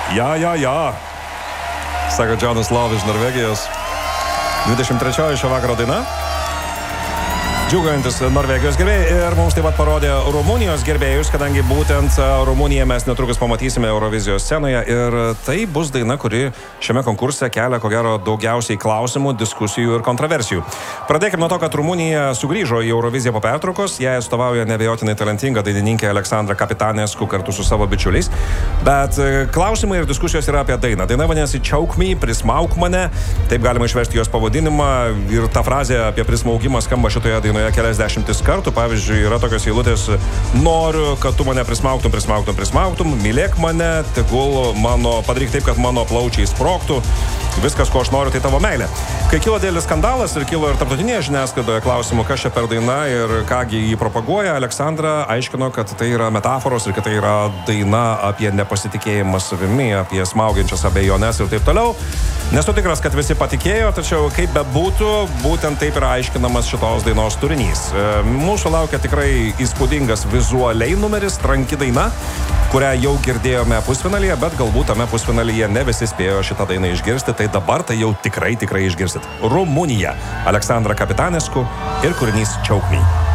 Ja. Sako Jonas Love iš Norvegijos. 23 šio vakaro daina. Džiugantis Norvegijos gerbėjai ir mums taip pat parodė Rumunijos gerbėjus, kadangi būtent Rumuniją mes netrukus pamatysime Eurovizijos scenoje ir tai bus daina, kuri šiame konkurse kelia, ko gero, daugiausiai klausimų, diskusijų ir kontroversijų. Pradėkime nuo to, kad Rumunija sugrįžo į Euroviziją po pertraukos, ją atstovauja neabejotinai talentinga dainininkė Aleksandra Kapitanescu kartu su savo bičiuliais, bet klausimai ir diskusijos yra apie dainą. Daina vadinasi Choke Me, prismauk mane, taip galima išversti jos pavadinimą ir ta frazė apie prismaugimą skamba šitoje dainoje keliasdešimtis kartų. Pavyzdžiui, yra tokios eilutės: noriu, kad tu mane prismauktum, mylėk mane, tegul padaryk taip, kad mano plaučiai sprogtų. Viskas, ko aš noriu, tai tavo meilė. Kai kilo dėlis skandalas ir kilo ir tarptautinėje žiniasklaidoje klausimų, kas čia per daina ir kągi jį propaguoja, Aleksandra aiškino, kad tai yra metaforos ir kad tai yra daina apie nepasitikėjimą savimi, apie smaugiančias abejones ir taip toliau. Nesu tikras, kad visi patikėjo, tačiau kaip bebūtų, būtent taip yra aiškinamas šitos dainos turinys. Mūsų laukia tikrai įspūdingas vizualiai numeris, tranki daina, kurią jau girdėjome pusfinalyje, bet galbūt tame pusfinalyje ne visi spėjo šitą dainą išgirsti, tai dabar tai jau tikrai išgirsit. Rumunija, Aleksandra Kapitanescu ir kūrinys Choke Me.